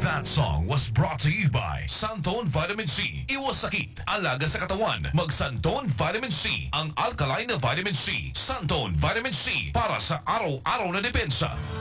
That song was brought to you by Santone Vitamin C. Iwas sakit, alaga sa katawan. Mag Santone Vitamin C. Ang alkaline na vitamin C. Santone Vitamin C para sa araw-araw na depensa.